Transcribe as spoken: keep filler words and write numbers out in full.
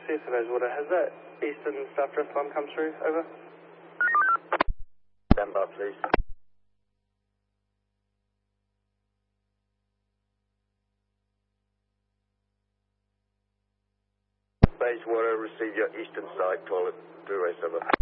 C F Bayswater, has that Eastern staff respond come through? Over. Stand by, please. Bayswater, receive your Eastern side toilet. Do rest over.